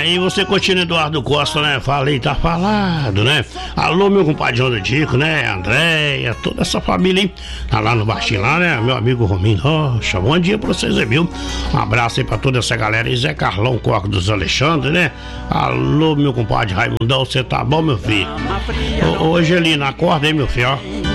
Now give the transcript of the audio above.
Aí você continua, Eduardo Costa, né? Falei, tá falado, né? Alô, meu compadre João do Dico, né? Andréia, toda essa família, hein? Tá lá no baixinho lá, né? Meu amigo Rominho. Nossa, bom dia pra vocês aí, viu? Um abraço aí pra toda essa galera aí. Zé Carlão, Coca dos Alexandre, né? Alô, meu compadre Raimundão, você tá bom, meu filho? Ô, Angelina, acorda aí, meu filho, ó.